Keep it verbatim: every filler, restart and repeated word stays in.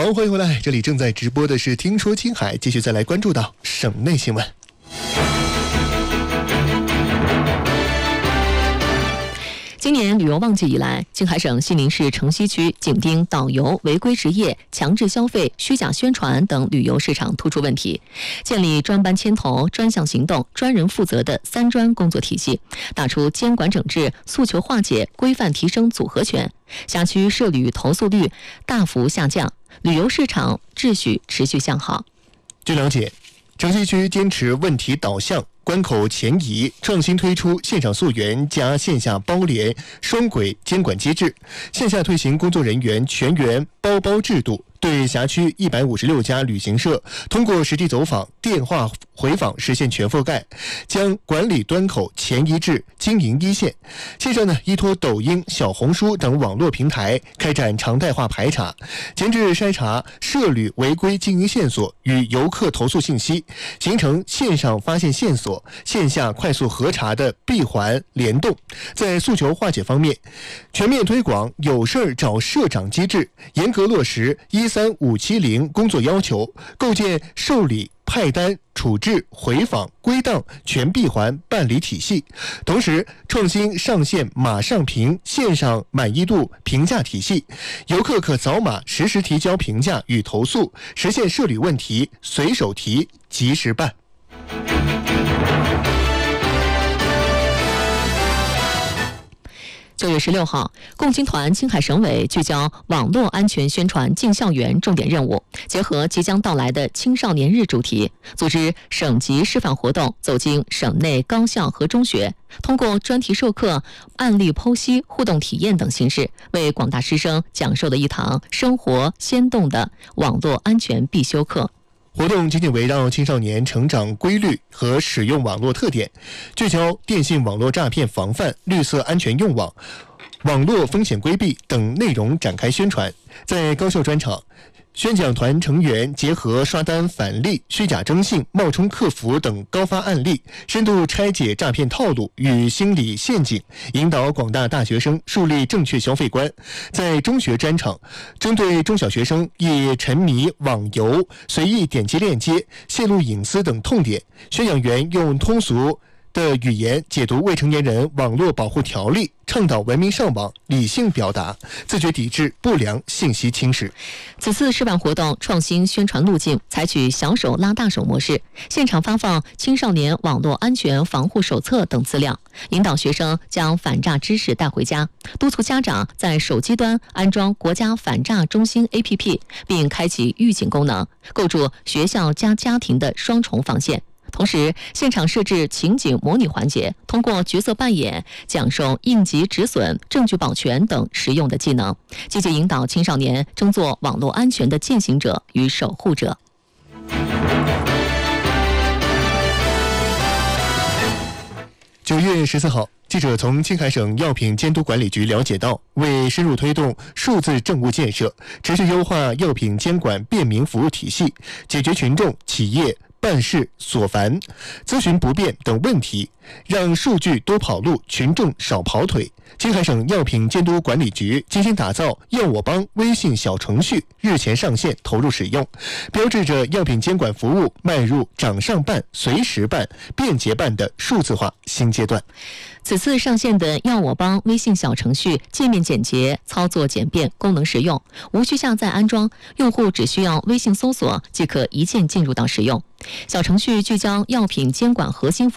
好，欢迎回来，这里正在直播的是听说青海，继续再来关注到省内新闻。 今年旅游旺季以来，青海省西宁市城西区紧盯导游违规执业、强制消费、虚假宣传等旅游市场突出问题，建立专班牵头、专项行动、专人负责的三专工作体系，打出监管整治、诉求化解、规范提升组合拳，辖区涉旅投诉率大幅下降，旅游市场秩序持续向好。 据了解，城西区坚持问题导向、关口前移，创新推出线上溯源加线下包联双轨监管机制，线下推行工作人员全员包包制度，对辖区一百五十六家旅行社通过实地走访、电话回访实现全覆盖，将管理端口前移至经营一线。线上呢，依托抖音、小红书等网络平台开展常态化排查，前置筛查涉旅违规经营线索与游客投诉信息，形成线上发现线索、线下快速核查的闭环联动。在诉求化解方面，全面推广有事儿找社长机制，严格落实一三五七零工作要求，构建受理、派单、处置、回访、归档全闭环办理体系。同时，创新上线马上评线上满意度评价体系，游客可扫码实时提交评价与投诉，实现涉旅问题随手提、及时办。 九月十六号，共青团青海省委聚焦网络安全宣传进校园重点任务，结合即将到来的青少年日主题，组织省级示范活动，走进省内高校和中学，通过专题授课、案例剖析、互动体验等形式，为广大师生讲授了一堂生活鲜动的网络安全必修课。 活动紧紧围绕青少年成长规律和使用网络特点，聚焦电信网络诈骗防范、绿色安全用网、网络风险规避等内容展开宣传。在高校专场，宣讲团成员结合刷单返利、虚假征信、冒充客服等高发案例，深度拆解诈骗套路与心理陷阱，引导广大大学生树立正确消费观。在中学专场，针对中小学生易沉迷网游、随意点击链接、泄露隐私等痛点，宣讲员用通俗的语言解读未成年人网络保护条例，倡导文明上网、理性表达，自觉抵制不良信息侵蚀。 此次示范活动创新宣传路径，采取小手拉大手模式，现场发放青少年网络安全防护手册等资料，引导学生将反诈知识带回家，督促家长在手机端安装国家反诈中心 A P P， 并开启预警功能，构筑学校加家庭的双重防线。同时，现场设置情景模拟环节，通过角色扮演讲授应急止损、证据保全等实用的技能，积极引导青少年争做网络安全的践行者与守护者。 九月十四号，记者从青海省药品监督管理局了解到，为深入推动数字政务建设，持续优化药品监管便民服务体系，解决群众、企业办事所烦、咨询不便等问题，让数据多跑路，群众少跑腿。青海省药品监督管理局精心打造药我帮微信小程序日前上线投入使用，标志着药品监管服务迈入掌上办、随时办、便捷办的数字化新阶段。 此次上线的药我帮微信小程序界面简洁、操作简便、功能实用，无需下载安装，用户只需要微信搜索即可一键进入到使用。小程序聚焦药品监管核心服务